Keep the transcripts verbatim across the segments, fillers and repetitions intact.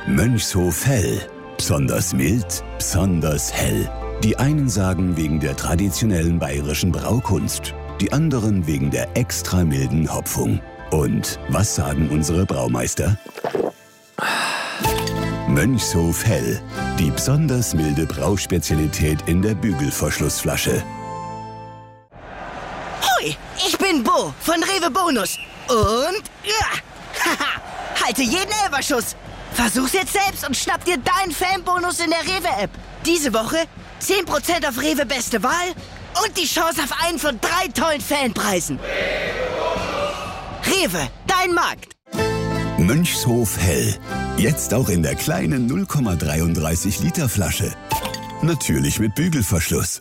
Mönchshof Hell. Besonders mild, besonders hell. Die einen sagen wegen der traditionellen bayerischen Braukunst, die anderen wegen der extra milden Hopfung. Und was sagen unsere Braumeister? Mönchshof Hell. Die besonders milde Brauspezialität in der Bügelverschlussflasche. Hoi, ich bin Bo von Rewe Bonus. Und ja, haha, halte jeden Elberschuss. Versuch's jetzt selbst und schnapp dir deinen Fanbonus in der Rewe-App. Diese Woche zehn Prozent auf Rewe Beste Wahl und die Chance auf einen von drei tollen Fanpreisen. Rewe, dein Markt. Mönchshof Hell. Jetzt auch in der kleinen null Komma dreiunddreißig Liter Flasche. Natürlich mit Bügelverschluss.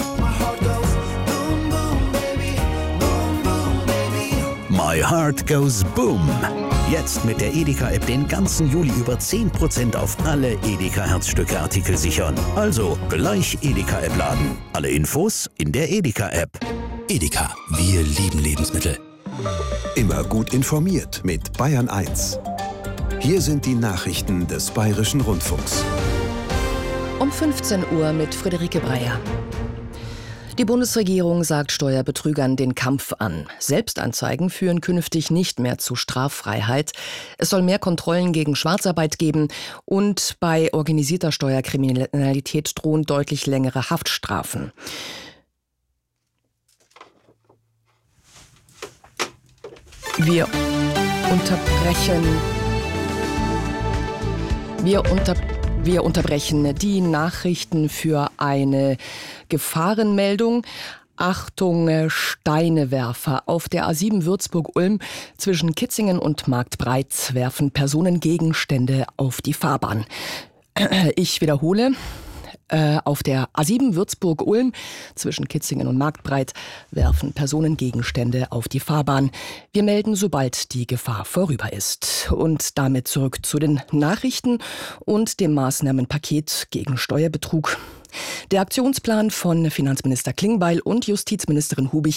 My Heart Goes Boom. Jetzt mit der Edeka-App den ganzen Juli über zehn Prozent auf alle Edeka-Herzstücke-Artikel sichern. Also gleich Edeka-App laden. Alle Infos in der Edeka-App. Edeka, wir lieben Lebensmittel. Immer gut informiert mit Bayern eins. Hier sind die Nachrichten des Bayerischen Rundfunks. Um fünfzehn Uhr mit Friederike Breyer. Die Bundesregierung sagt Steuerbetrügern den Kampf an. Selbstanzeigen führen künftig nicht mehr zu Straffreiheit. Es soll mehr Kontrollen gegen Schwarzarbeit geben und bei organisierter Steuerkriminalität drohen deutlich längere Haftstrafen. Wir unterbrechen. Wir unterbrechen. Wir unterbrechen die Nachrichten für eine Gefahrenmeldung. Achtung, Steinewerfer. Auf der A sieben Würzburg-Ulm zwischen Kitzingen und Marktbreit werfen Personen Gegenstände auf die Fahrbahn. Ich wiederhole. Auf der A sieben Würzburg-Ulm zwischen Kitzingen und Marktbreit werfen Personen Gegenstände auf die Fahrbahn. Wir melden, sobald die Gefahr vorüber ist. Und damit zurück zu den Nachrichten und dem Maßnahmenpaket gegen Steuerbetrug. Der Aktionsplan von Finanzminister Klingbeil und Justizministerin Hubich